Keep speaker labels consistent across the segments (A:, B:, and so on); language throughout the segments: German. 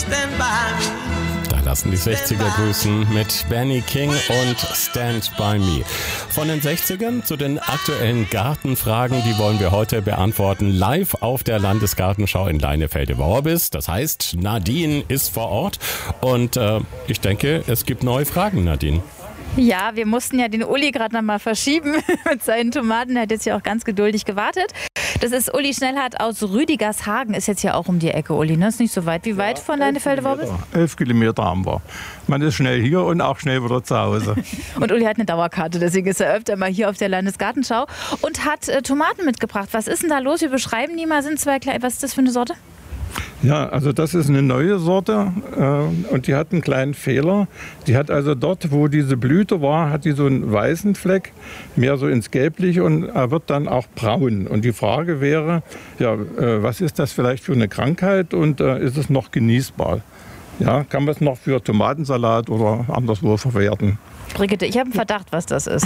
A: stand by me.
B: Da lassen die 60er grüßen mit Benny King und Stand By Me. Von den 60ern zu den aktuellen Gartenfragen, die wollen wir heute beantworten, live auf der Landesgartenschau in Leinefelde-Worbis. Das heißt, Nadine ist vor Ort und ich denke, es gibt neue Fragen, Nadine.
C: Ja, wir mussten ja den Uli gerade noch mal verschieben mit seinen Tomaten. Er hat jetzt ja auch ganz geduldig gewartet. Das ist Uli Schnellhardt aus Rüdigershagen. Ist jetzt ja auch um die Ecke, Uli, ne? Ist nicht so weit. Wie weit von Leinefelde-Worbis?
D: 11 Kilometer haben wir. Man ist schnell hier und auch schnell wieder zu Hause.
C: Und Uli hat eine Dauerkarte, deswegen ist er öfter mal hier auf der Landesgartenschau und hat Tomaten mitgebracht. Was ist denn da los? Wir beschreiben die mal. Sind zwei kleine. Was ist das für eine Sorte?
D: Ja, also das ist eine neue Sorte und die hat einen kleinen Fehler. Die hat also dort, wo diese Blüte war, hat die so einen weißen Fleck, mehr so ins Gelbliche und er wird dann auch braun. Und die Frage wäre, ja, was ist das vielleicht für eine Krankheit und ist es noch genießbar? Ja, kann man es noch für Tomatensalat oder anderswo verwerten?
C: Brigitte, ich habe einen Verdacht, was das ist.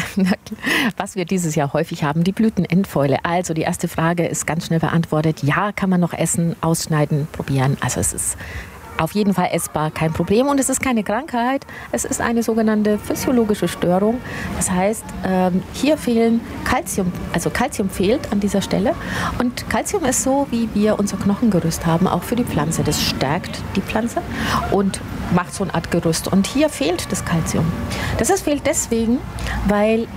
E: Was wir dieses Jahr häufig haben, die Blütenendfäule. Also die erste Frage ist ganz schnell beantwortet. Ja, kann man noch essen, ausschneiden, probieren. Also es ist auf jeden Fall essbar, kein Problem. Und es ist keine Krankheit, es ist eine sogenannte physiologische Störung. Das heißt, hier fehlen Calcium, also Calcium fehlt an dieser Stelle. Und Calcium ist so, wie wir unser Knochengerüst haben, auch für die Pflanze. Das stärkt die Pflanze und macht so eine Art Gerüst. Und hier fehlt das Calcium. Das fehlt deswegen, weil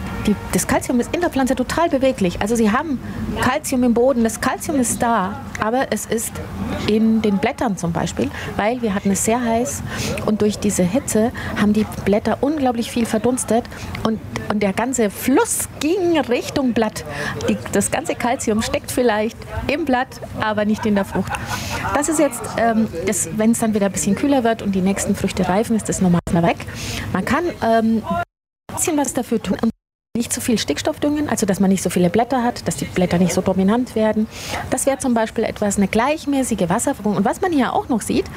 E: das Calcium ist in der Pflanze total beweglich. Also sie haben Calcium im Boden, das Calcium ist da, aber es ist in den Blättern zum Beispiel, weil wir hatten es sehr heiß und durch diese Hitze haben die Blätter unglaublich viel verdunstet und der ganze Fluss ging Richtung Blatt. Das ganze Calcium steckt vielleicht im Blatt, aber nicht in der Frucht. Das ist jetzt, wenn es dann wieder ein bisschen kühler wird und die nächsten Früchte reifen, ist das normal weg. Man kann ein bisschen was dafür tun. Nicht so viel Stickstoff düngen, also dass man nicht so viele Blätter hat, dass die Blätter nicht so dominant werden. Das wäre zum Beispiel eine gleichmäßige Wasserführung. Und was man hier auch noch sieht,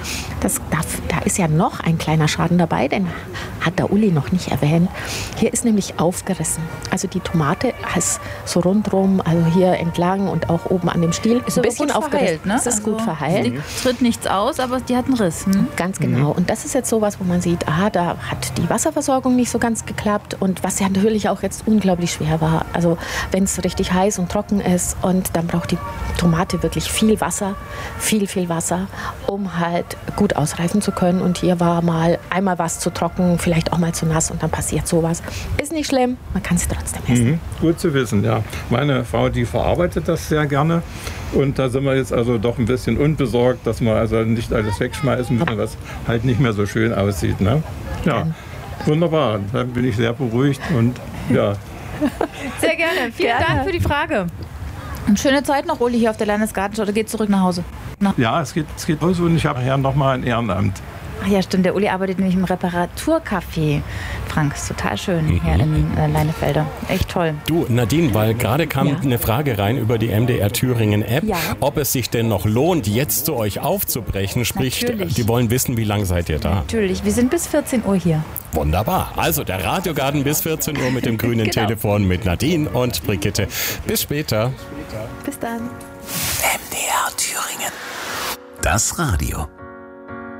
E: da ist ja noch ein kleiner Schaden dabei, den hat der Uli noch nicht erwähnt. Hier ist nämlich aufgerissen. Also die Tomate ist so rundherum, also hier entlang und auch oben an dem Stiel, ist ein bisschen aufgerissen.
C: Ne?
E: Das ist gut verheilt.
C: Tritt nichts aus, aber die hat einen Riss.
E: Ganz genau. Und das ist jetzt sowas, wo man sieht, da hat die Wasserversorgung nicht so ganz geklappt und was ja natürlich auch jetzt unglaublich schwer war. Also wenn es richtig heiß und trocken ist und dann braucht die Tomate wirklich viel Wasser, viel Wasser, um halt gut ausreifen zu können. Und hier war mal einmal was zu trocken, vielleicht auch mal zu nass und dann passiert sowas. Ist nicht schlimm, man kann es trotzdem essen.
D: Gut zu wissen, ja. Meine Frau, die verarbeitet das sehr gerne und da sind wir jetzt also doch ein bisschen unbesorgt, dass wir also nicht alles wegschmeißen müssen, was halt nicht mehr so schön aussieht. Ne? Ja, wunderbar. Dann bin ich sehr beruhigt und ja.
C: Sehr gerne. Vielen Dank für die Frage. Eine schöne Zeit noch, Uli, hier auf der Landesgartenschau. Oder geht zurück nach Hause?
D: Ja, es geht los und ich habe nachher noch mal ein Ehrenamt.
C: Ach ja, stimmt. Der Uli arbeitet nämlich im Reparaturcafé. Frank, ist total schön hier in Leinefelde. Echt toll.
B: Du, Nadine, weil gerade kam eine Frage rein über die MDR Thüringen App, ob es sich denn noch lohnt, jetzt zu euch aufzubrechen. Sprich,
C: Natürlich.
B: die wollen wissen, wie lange seid ihr da?
C: Natürlich, wir sind bis 14 Uhr hier.
B: Wunderbar. Also der Radiogarten bis 14 Uhr mit dem grünen Telefon mit Nadine und Brigitte. Bis später.
C: Bis dann.
A: MDR Thüringen. Das Radio.